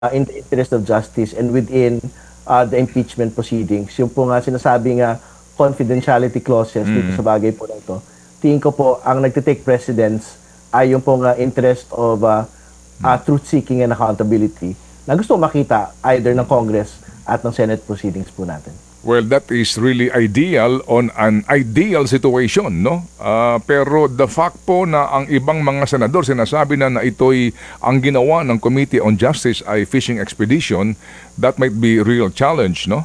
in the interest of justice and within the impeachment proceedings. Yung po nga sinasabi nga confidentiality clauses dito sa bagay po na ito. Tingin ko po ang nagtitake precedence ay yung po nga interest of truth-seeking and accountability na gusto makita either ng Congress at ng Senate proceedings po natin. Well, that is really ideal on an ideal situation, no? Pero the fact po na ang ibang mga senador sinasabi na ito'y ang ginawa ng Committee on Justice ay fishing expedition, that might be a real challenge, no?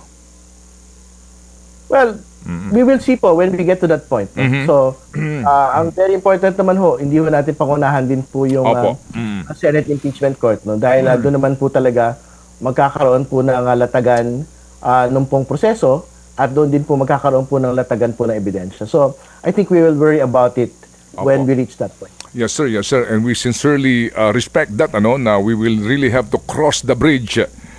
Well, we will see po when we get to that point. No? So, ang very important naman ho, hindi ho natin pangunahan din po yung Senate Impeachment Court. No? Dahil doon naman po talaga magkakaroon po ng latagan nung pong proseso at doon din po magkakaroon po ng latagan po ng ebidensya. So, I think we will worry about it when we reach that point. Yes, sir. Yes, sir. And we sincerely respect that, na we will really have to cross the bridge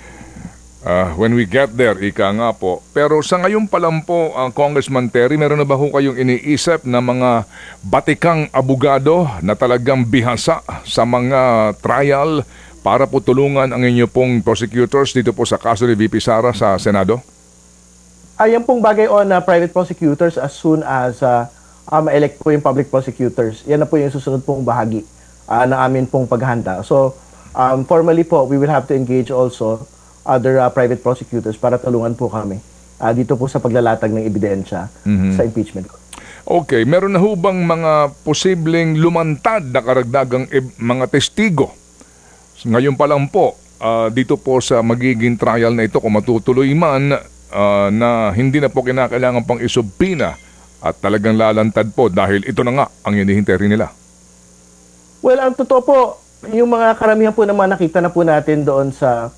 when we get there, ika nga po. Pero sa ngayon pa lang po, Congressman Terry, meron na ba ho kayong iniisip na mga batikang abogado na talagang bihasa sa mga trial para po tulungan ang inyo pong prosecutors dito po sa kaso ni VP Sara sa Senado? Ayan pong bagay on private prosecutors as soon as ma-elect po yung public prosecutors. Yan na po yung susunod pong bahagi ng amin pong paghanda. So, formally po, we will have to engage also other private prosecutors para tulungan po kami dito po sa paglalatag ng ebidensya sa impeachment. Okay, meron na ho bang mga posibleng lumantad na karagdagang mga testigo? Ngayon pa lang po, dito po sa magiging trial na ito, kung matutuloy man, na hindi na po kinakailangan pang isubpina at talagang lalantad po dahil ito na nga ang hinihintay rin nila. Well, ang totoo po, yung mga karamihan po naman nakita na po natin doon sa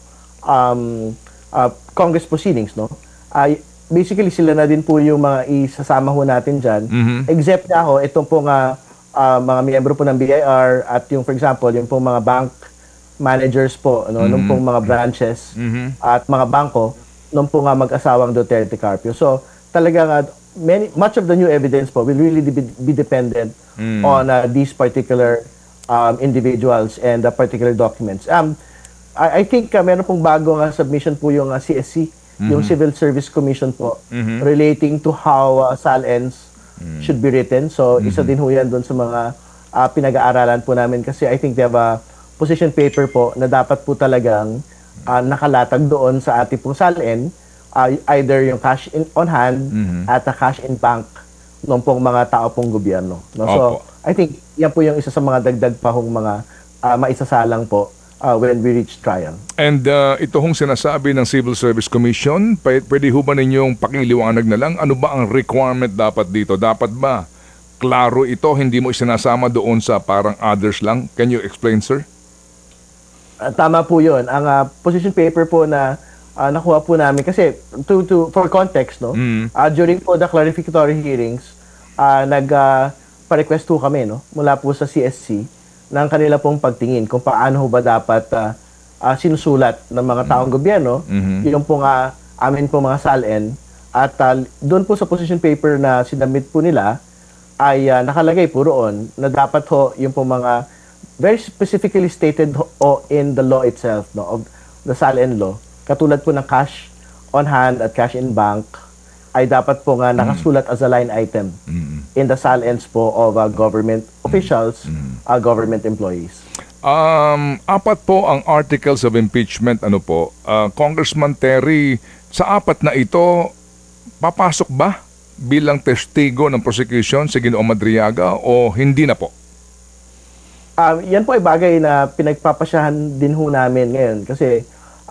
Congress proceedings, no? Basically, sila na din po yung mga isasama ho natin dyan. Except na ho, itong po nga mga miyembro po ng BIR at yung, for example, yung po mga bank managers po, nung pong mga branches at mga bangko, nung po nga mag-asawang Duterte Carpio. So, talagang much of the new evidence po will really be dependent on these particular individuals and particular documents. I think meron pong bagong submission po yung CSC, yung Civil Service Commission po, relating to how SALNs should be written. So, isa din ho yan doon sa mga pinag-aaralan po namin kasi I think they have a position paper po na dapat po talagang nakalatag doon sa ating pong SALN, either yung cash in on hand at a cash in bank ng pong mga tao pong gobyerno. No? So, I think yan po yung isa sa mga dagdag pa hong mga maisasalang po when we reach trial. And ito hong sinasabi ng Civil Service Commission, pwede ho ba ninyong pakiliwanag na lang, ano ba ang requirement dapat dito? Dapat ba klaro ito, hindi mo isinasama doon sa parang others lang? Can you explain, sir? Tama po yun. Ang position paper po na nakuha po namin, kasi for context, no? During po the clarificatory hearings, nagpa-request po kami, no? Mula po sa CSC, ng kanila pong pagtingin kung paano ba dapat sinusulat ng mga taong gobyerno, yung pong amin po mga SALN, at doon po sa position paper na sinabit po nila, ay nakalagay po roon na dapat ho yung pong mga very specifically stated in the law itself, no, of the SALN law, katulad po ng cash on hand at cash in bank, ay dapat po nga nakasulat as a line item in the SALNs po of government officials, government employees. Apat po ang articles of impeachment, Congressman Terry, sa apat na ito, papasok ba bilang testigo ng prosecution si Ginoong Madriaga o hindi na po? Yan po ay bagay na pinagpapasyahan din ho namin ngayon kasi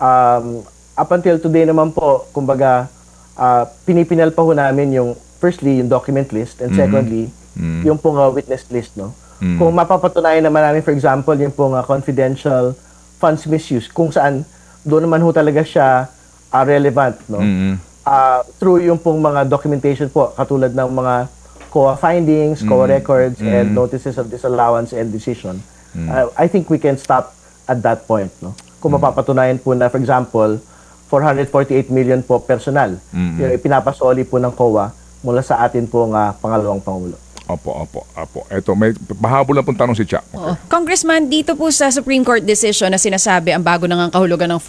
up until today naman po, kumbaga, pinipinal pa ho namin yung firstly yung document list and secondly yung pong witness list, no. Kung mapapatunayan naman namin, for example, yung pong confidential funds misuse, kung saan doon naman ho talaga siya relevant, no. Through yung pong mga documentation po, katulad ng mga COA findings, COA records, and notices of disallowance and decision. I think we can stop at that point, no. Kung mapapatunayan po na, for example, 448 million po personal yung ipinapasoli po ng COA mula sa atin pong pangalawang Pangulo. Opo. Eto, may pahabol na pong tanong si Cha. Oo. Congressman, dito po sa Supreme Court decision na sinasabi ang bago na ngang kahulugan ng